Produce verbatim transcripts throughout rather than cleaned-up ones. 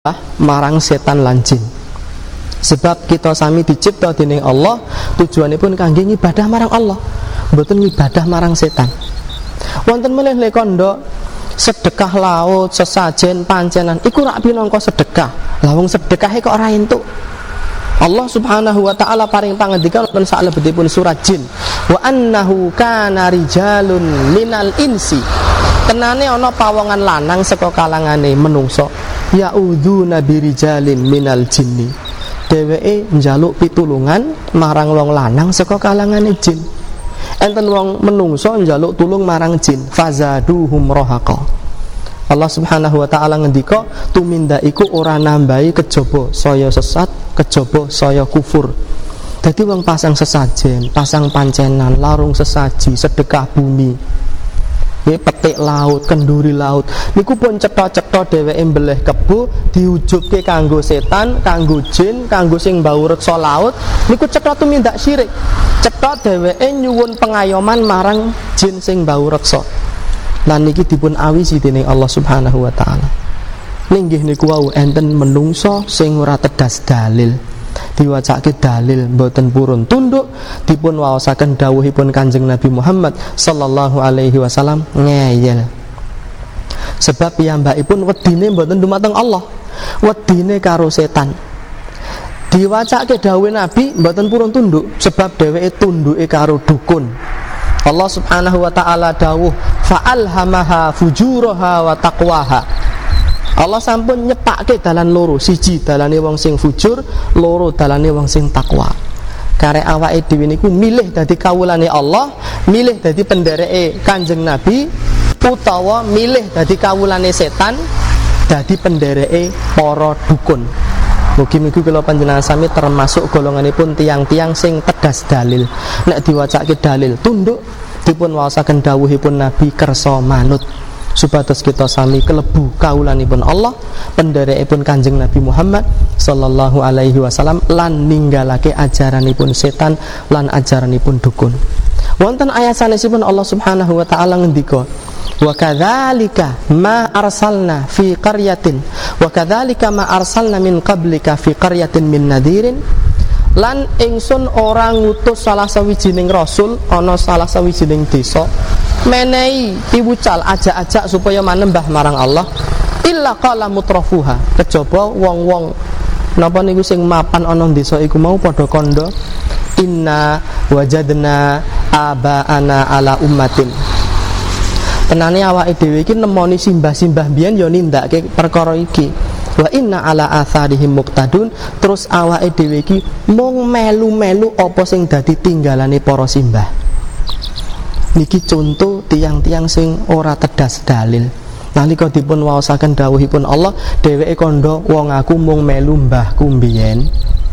marang setan lan jin. Sebab kita sami dicipta dening Allah, tujuanipun kangge ngibadah marang Allah, mboten ngibadah marang setan. Wonten melih le kandha sedekah laut, sesajen, pancenan iku rak pinangka sedekah. Lah wong sedekahe kok ora entuk. Allah Subhanahu wa taala paring pangandikan wonten salebetipun surat Jin, wa annahu kana rijalun minal insi. Tenane ana pawongan lanang saka kalangane menungso, ya'udzuna birijalin minal jinni. Dheweke njaluk pitulungan marang wong lanang saka kalangane jin. Enten wong menungso njaluk tulung marang jin, fazaduhum rahaqa. Allah Subhanahu wa taala ngendika, tumindak iku ora nambahi kejaba saya sesat, kejaba saya kufur. Dadi wong pasang sesajen, pasang pancenan, larung sesaji, sedekah bumi, ya, petik laut, kenduri laut, niku pun cetha-cetha dheweke mbeleh kebo diujubke kanggo setan, kanggo jin, kanggo sing mbau reksa laut, niku cetha tumindak syirik. Cetha dheweke nyuwun pengayoman marang jin sing mbau reksa. Lan niki dipun awisi dening Allah Subhanahu wa taala. Ninggih niku wau enten menungso sing ora tedas dalil. Diwacake dalil mboten purun tunduk, dipun waosaken dawuhipun Kanjeng Nabi Muhammad sallallahu alaihi wasallam ngeyel. Sebab piyambakipun wedine mboten dumateng Allah, wedine karo setan. Diwacake dawuh Nabi mboten purun tunduk, sebab dheweke tunduke karo dukun. Allah Subhanahu wa taala dawuh, fa'alhamaha fujuraha wa taqwaha. Allah sampun nyepake dalan loro, siji dalane wong sing fujur, loro dalane wong sing takwa. Karek awake dhewe niku milih dadi kawulane Allah, milih dadi pendereke Kanjeng Nabi, utawa milih dadi kawulane setan, dadi pendereke para dukun. Mugi-mugi kula panjenengan sami termasuk golonganipun tiang-tiang sing tedas dalil. Nek diwacake dalil tunduk, dipun waosaken dawuhipun Nabi kersa manut. Supados kita sami kelebu kawulanipun Allah, penderekipun Kanjeng Nabi Muhammad sallallahu alaihi wasallam, lan ninggalake ajaranipun setan lan ajaranipun dukun. Wonten ayat sanesipun Allah Subhanahu wa taala ngendika, wa kadzalika ma arsalna fi qaryatin wa kadzalika ma arsalna min qablika fi qaryatin min nadirin. Lan ingsun ora ngutus salah sawijining rasul ana salah sawijining desa menehi piwucal ajak-ajak supaya manembah marang Allah, illa qala mutrafuha, kejaba wong-wong napa niku sing mapan ana desa iku mau padha kandha, inna wajadna abaana ala ummatin. Tenane awake dhewe iki nemoni simbah-simbah biyen ya nindakake perkara iki. Wa inna ala atharihim muqtadun, terus awake dhewe iki mung melu-melu apa sing dadi tinggalane para simbah. Niki contoh tiang-tiang sing ora tedas dalil. Nalika dipun waosaken dawuhipun Allah, dheweke kandha wong aku mung melu mbahku mbiyen.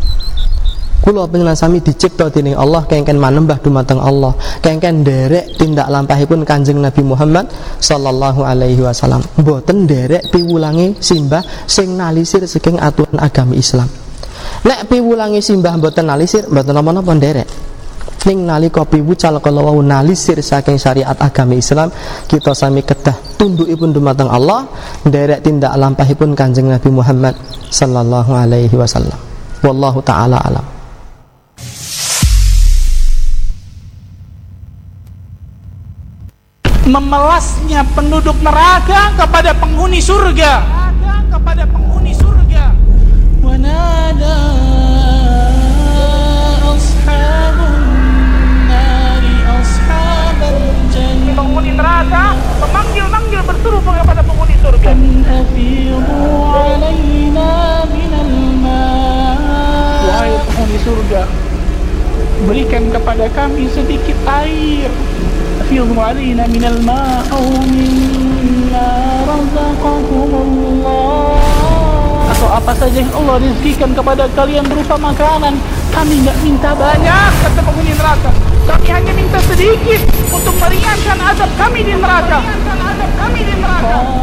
Kula panjenengan sami dicipta dening Allah kengken manembah dumateng Allah, kengken nderek tindak lampahipun Kanjeng Nabi Muhammad sallallahu alaihi wasallam, mboten nderek piwulange simbah sing nalisir saking aturan agama Islam. Nek piwulange simbah mboten nalisir, mboten napa-napa nderek. Ning nalika piwucal kala wau nalisir saking syariat agama Islam, kita sami kedah tundukipun dumateng Allah, nderek tindak lampahipun Kanjeng Nabi Muhammad sallallahu alaihi wasallam. Wallahu taala alam. Memelasnya penduduk neraka kepada penghuni surga, kepada penghuni surga. Wanada ashabun nari ashabal jannah. Penghuni neraka memanggil-manggil berseru kepada penghuni surga. Afidu alaina minal ma'. Wahai penghuni surga, berikan kepada kami sedikit air. Afidu alaina minal ma' aw mimma razaqakumullah. Atau apa saja yang Allah rizkikan kepada kalian berupa makanan. Kami enggak minta banyak, kata penghuni neraka. Kami hanya minta sedikit untuk meringankan azab kami di neraka.